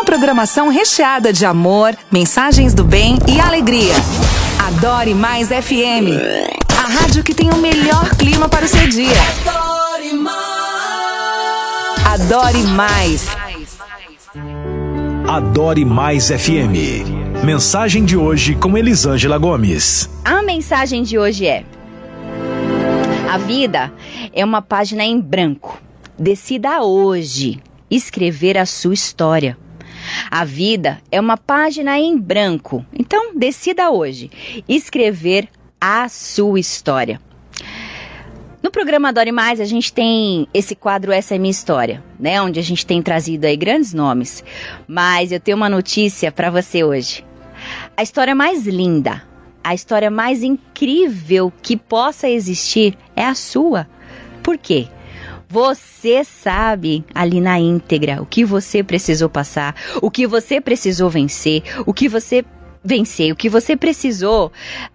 Uma programação recheada de amor, mensagens do bem e alegria. Adore Mais FM. A rádio que tem o melhor clima para o seu dia. Adore Mais. Adore Mais. Adore Mais FM. Mensagem de hoje com Elisângela Gomes. A mensagem de hoje é: a vida é uma página em branco. Decida hoje escrever a sua história. A vida é uma página em branco. Então, decida hoje escrever a sua história. No programa Adore Mais, a gente tem esse quadro Essa é Minha História, né? Onde a gente tem trazido aí grandes nomes. Mas eu tenho uma notícia para você hoje. A história mais linda, a história mais incrível que possa existir é a sua. Por quê? Você sabe ali na íntegra o que você precisou passar, o que você precisou vencer, o que você precisou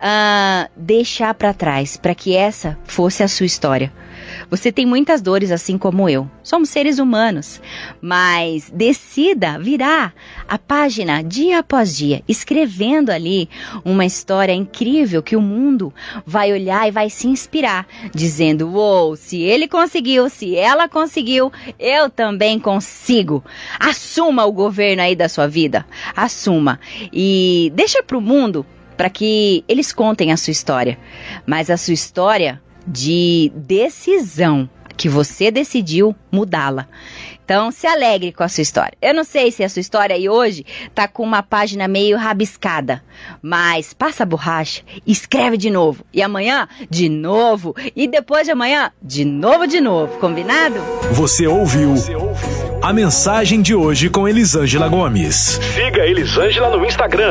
deixar para trás para que essa fosse a sua história. Você tem muitas dores assim como eu. Somos seres humanos, mas decida virar a página dia após dia, escrevendo ali uma história incrível que o mundo vai olhar e vai se inspirar, dizendo: uou, se ele conseguiu, se ela conseguiu, eu também consigo. Assuma o governo aí da sua vida, assuma e deixa pro mundo para que eles contem a sua história, mas a sua história de decisão, que você decidiu mudá-la. Então, se alegre com a sua história. Eu não sei se a sua história aí hoje tá com uma página meio rabiscada, mas passa a borracha, escreve de novo. E amanhã, de novo. E depois de amanhã, de novo. Combinado? Você ouviu a mensagem de hoje com Elisângela Gomes. Siga Elisângela no Instagram,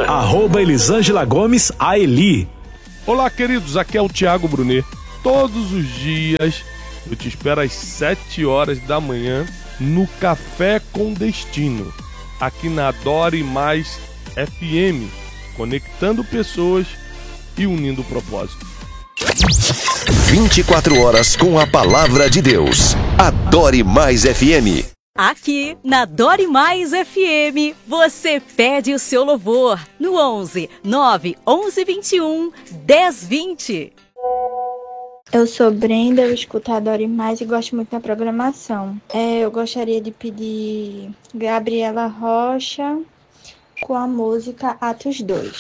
@ElisângelaGomesAeli. Olá, queridos, aqui é o Thiago Brunet. Todos os dias eu te espero às 7 horas da manhã no Café com Destino, aqui na Adore Mais FM, conectando pessoas e unindo propósito. 24 horas com a palavra de Deus. Adore Mais FM. Aqui na Adore Mais FM, você pede o seu louvor no 11 911 21 1020. Eu sou Brenda, eu escuto Adore Mais e gosto muito da programação. Eu gostaria de pedir Gabriela Rocha com a música Atos 2.